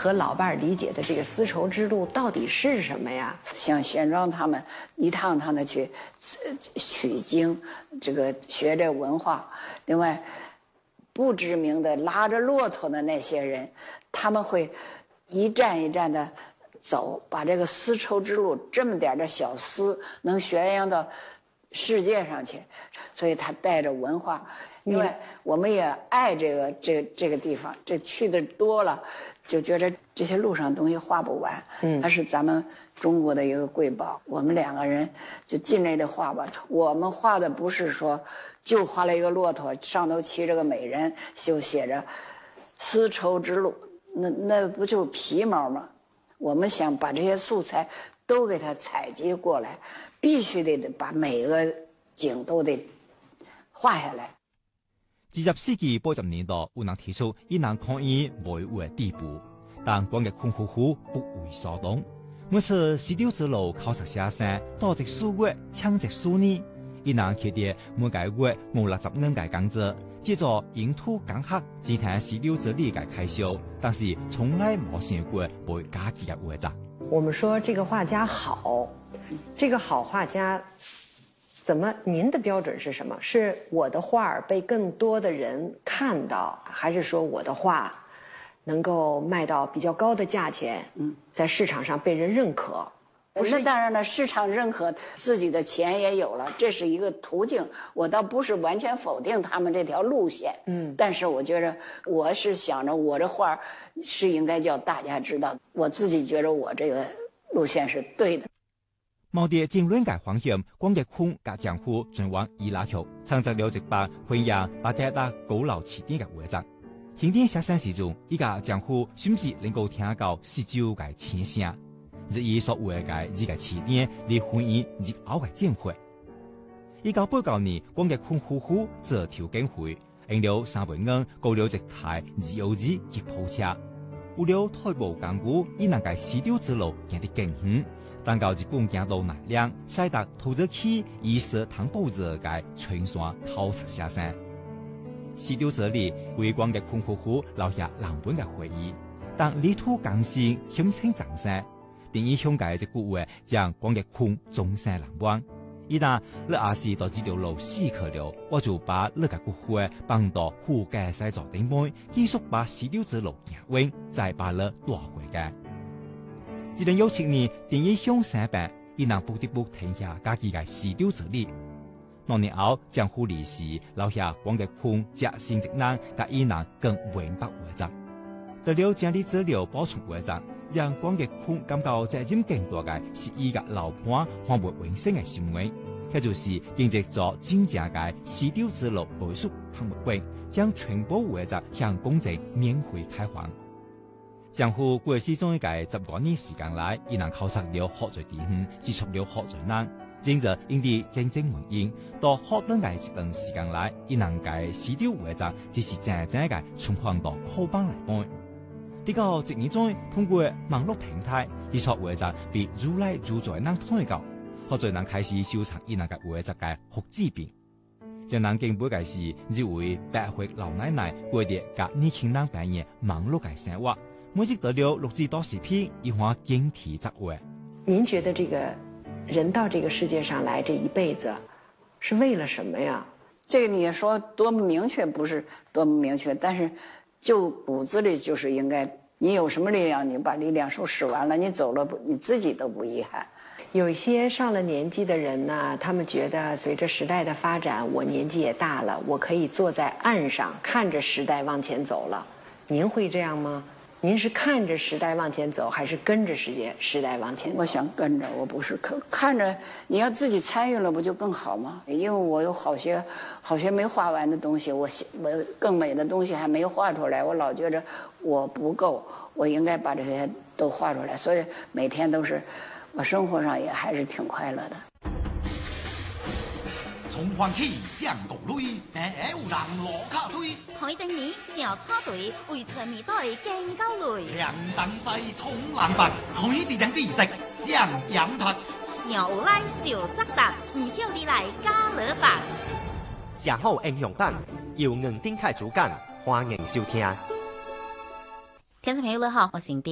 和老伴儿理解的这个丝绸之路到底是什么呀？ 像玄奘他们一趟趟的去取经，这个学这文化。另外，不知名的拉着骆驼的那些人，他们会一站一站的走，把这个丝绸之路这么点的小丝能宣扬到世界上去，所以他带着文化。因为我们也爱这个地方，这去的多了，就觉得这些路上东西画不完。它是咱们中国的一个瑰宝。我们两个人就尽力的画吧。我们画的不是说就画了一个骆驼，上头骑着个美人，就写着丝绸之路，那不就是皮毛吗？我们想把这些素材都给它采集过来，必须得把每个景都得画下来。 20世紀80年代，有人提出以人抗議維護嘅地步，但關嘅坤夫婦不為所動。每次絲綢之路考察寫生，多隻數月，搶隻數年，以人佢哋每個月560個工資，接着引土講學，只聽絲綢之路嘅開銷，但是從來冇想過會加幾個畫作。 我們說這個畫家好，這個好畫家。怎麼？您的標準是什麼？是我的畫被更多的人看到，還是說我的畫能夠賣到比較高的價錢？在市場上被人認可。 那當然了，市場認可，自己的錢也有了，這是一個途徑。我倒不是完全否定他們這條路線，但是我覺得我是想着我的畫是應該叫大家知道，我自己覺得我這個路線是對的。 毛啲政論嘅方向，光嘅坤甲江湖轉往伊拉克，創作了一把弘揚巴達達高樓起點嘅畫作。經典寫生時中，依家江湖甚至能夠聽到絲綢嘅輕聲，日以所畫嘅呢個起點嚟反映日後嘅戰火。1989年，光嘅坤夫婦擇條件會，用了3倍銀購了一台2號機吉普車，為了退步港股，以能嘅絲綢之路行得更遠。但到日本行到奈良，使得土著起以色唐布者嘅全山透徹寫生。絲綢之路為光嘅坤夫婦留下難忘嘅回憶，但泥土更新險清長生，電影向嘅一句話將光嘅坤終生難忘。一旦你也是到這條路死去了，我就把你嘅骨灰放到戶嘅西座頂端，繼續把絲綢之路行完，再把你帶回嘅。2017年，電影向生病，伊人不得不停下家己嘅絲綢之路。多年後，江湖離世，留下光嘅坤接新職能，甲伊人更明白畫作。得了整理資料補充畫作，讓光嘅坤感到責任更多嘅是伊嘅老伴還沒完成嘅心願，那就是建設咗真正嘅絲綢之路藝術博物館，將全部畫作向公眾免費開放。江湖過去中一屆10多年時間來，伊人考察了好多地方，接觸了好多人，因着因地真正原因，到好多屆一段時間來，伊人嘅絲綢畫作只是真正嘅存放到課本來搬。這個1年中，通過網絡平台，呢撮畫作被越來越多人睇到，好多人開始收藏伊人嘅畫作嘅複製品。將人敬佩嘅是，認為百歲老奶奶過得甲年輕人扮演忙碌嘅生活。每日得了6至多10篇，一畫經題作畫。 您覺得這個人到這個世界上來這一輩子，是為了什麼呀？ 這個你說多麼明確，不是多麼明確，但是就骨子裡就是應該，你有什麼力量，你把力量都使完了，你走了，你自己都不遺憾。 有一些上了年紀的人呢，他們覺得隨着時代的發展，我年紀也大了，我可以坐在岸上看着時代往前走了。您會這樣嗎？您是看着時代往前走，還是跟着時代往前走？ 我想跟着，我不是看着。你要自己參與了，不就更好嗎？因為我有好些沒畫完的東西，我更美的東西還沒有畫出來，我老覺着我不夠，我應該把這些都畫出來。所以每天都是，我生活上也還是挺快樂的。 從歡喜降國淚，有人落卡推。 台頂年小草隊為全面隊更高累。 兩等西通藍白，台地人地食上羊拍。 上有來就責答，唔曉你來加勒白。 寫好英雄版，由吳丁凱主講，歡迎收聽。 聽眾朋友你好，我是